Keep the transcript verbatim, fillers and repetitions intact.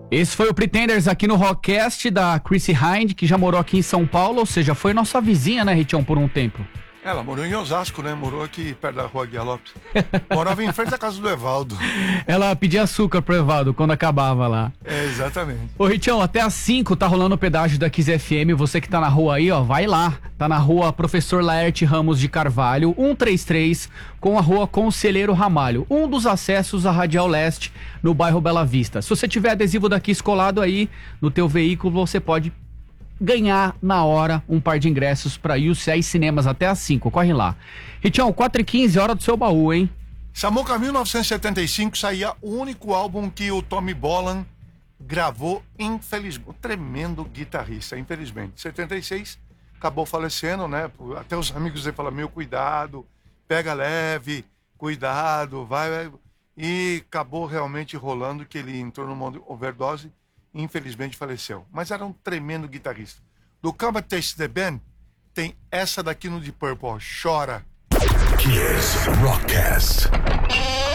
Esse foi o Pretenders aqui no Rockcast da Chrissy Hind, que já morou aqui em São Paulo, ou seja, foi nossa vizinha, né, Ritião, por um tempo. Ela morou em Osasco, né? Morou aqui perto da Rua Guia Lopes. Morava em frente à casa do Evaldo. Ela pedia açúcar pro Evaldo quando acabava lá. É, exatamente. Ô, Ritião, até às cinco tá rolando o pedágio da Kiss F M. Você que tá na rua aí, ó, vai lá. Tá na rua Professor Laerte Ramos de Carvalho, cento e trinta e três, com a rua Conselheiro Ramalho. Um dos acessos à Radial Leste, no bairro Bela Vista. Se você tiver adesivo da Kiss colado aí no teu veículo, você pode ganhar na hora um par de ingressos para U C I Cinemas até às cinco. Corre lá. Ritião, quatro e quinze, hora do seu baú, hein? Samuca, mil novecentos e setenta e cinco saía o único álbum que o Tommy Bolin gravou, infelizmente. Um tremendo guitarrista, infelizmente. setenta e seis, acabou falecendo, né? Até os amigos dele falam, meu, cuidado, pega leve, cuidado, vai, vai. E acabou realmente rolando que ele entrou numa overdose. Infelizmente faleceu, mas era um tremendo guitarrista. Do Come Taste the Band, tem essa daqui no Deep Purple, Chora. Kiss Rockcast.